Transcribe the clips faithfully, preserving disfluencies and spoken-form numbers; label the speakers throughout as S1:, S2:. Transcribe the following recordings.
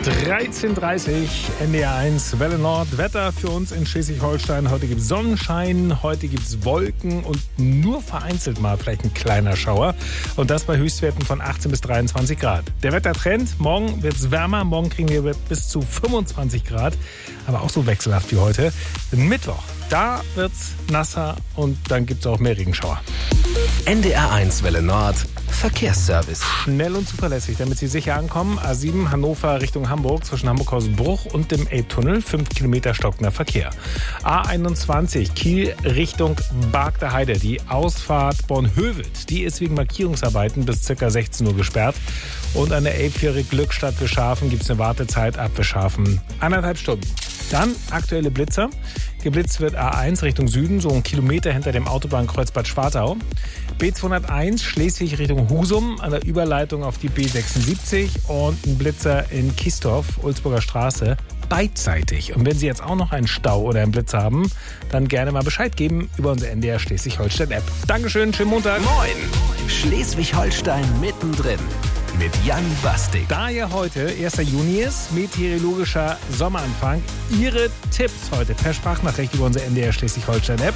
S1: dreizehn Uhr dreißig, N D R eins, Welle Nord. Wetter für uns in Schleswig-Holstein. Heute gibt es Sonnenschein, heute gibt es Wolken und nur vereinzelt mal vielleicht ein kleiner Schauer. Und das bei Höchstwerten von achtzehn bis dreiundzwanzig Grad. Der Wettertrend, morgen wird es wärmer. Morgen kriegen wir bis zu fünfundzwanzig Grad. Aber auch so wechselhaft wie heute. Mittwoch, da wird es nasser und dann gibt es auch mehr Regenschauer.
S2: N D R eins Welle Nord Verkehrsservice.
S1: Schnell und zuverlässig, damit Sie sicher ankommen. A sieben Hannover Richtung Hamburg zwischen Hamburg-Hausbruch und dem Elbtunnel. fünf Kilometer stockender Verkehr. A einundzwanzig Kiel Richtung Bargter Heide. Die Ausfahrt Bornhöved, die ist wegen Markierungsarbeiten bis ca. sechzehn Uhr gesperrt. Und an der Elbfähre Glückstadt Wischhafen gibt es eine Wartezeit ab Wischhafen anderthalb Stunden. Dann aktuelle Blitzer. Geblitzt wird A eins Richtung Süden, so einen Kilometer hinter dem Autobahnkreuz Bad Schwartau. B zweihunderteins Schleswig Richtung Husum an der Überleitung auf die B sechsundsiebzig und ein Blitzer in Kiesdorf, Ulzburger Straße, beidseitig. Und wenn Sie jetzt auch noch einen Stau oder einen Blitz haben, dann gerne mal Bescheid geben über unsere N D R Schleswig-Holstein-App. Dankeschön, schönen Montag.
S2: Moin! Schleswig-Holstein mittendrin. Mit Jan Bastik.
S1: Da ja heute erster Juni ist, meteorologischer Sommeranfang, Ihre Tipps heute per Sprachnachricht über unsere N D R Schleswig-Holstein-App.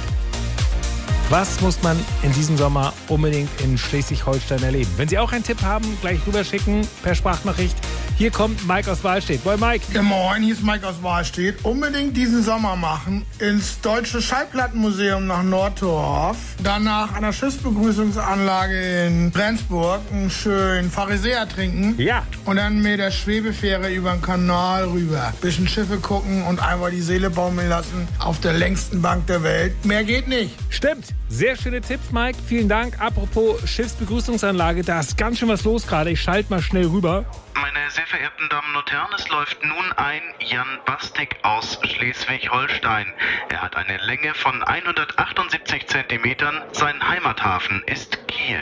S1: Was muss man in diesem Sommer unbedingt in Schleswig-Holstein erleben? Wenn Sie auch einen Tipp haben, gleich rüberschicken per Sprachnachricht. Hier kommt Mike aus Wahlstedt. Moin Mike.
S3: Ja, moin, hier ist Mike aus Wahlstedt. Unbedingt diesen Sommer machen. Ins Deutsche Schallplattenmuseum nach Nordtorf. Danach an der Schiffsbegrüßungsanlage in Rendsburg einen schönen Pharisäer trinken.
S1: Ja.
S3: Und dann mit der Schwebefähre über den Kanal rüber. Bisschen Schiffe gucken und einmal die Seele baumeln lassen auf der längsten Bank der Welt. Mehr geht nicht.
S1: Stimmt. Sehr schöne Tipps, Mike. Vielen Dank. Apropos Schiffsbegrüßungsanlage, da ist ganz schön was los gerade. Ich schalte mal schnell rüber.
S4: Meine sehr verehrten Damen und Herren, es läuft nun ein Jan Bastik aus Schleswig-Holstein. Er hat eine Länge von hundertachtundsiebzig Zentimetern. Sein Heimathafen ist Kiel.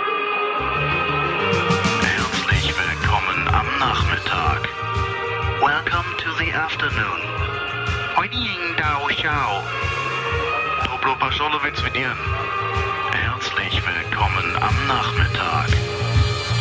S4: Herzlich willkommen am Nachmittag. Welcome to the afternoon. Heutigen Dao Xiao. Toblo Pascholowitz Vinieren. Herzlich willkommen am Nachmittag.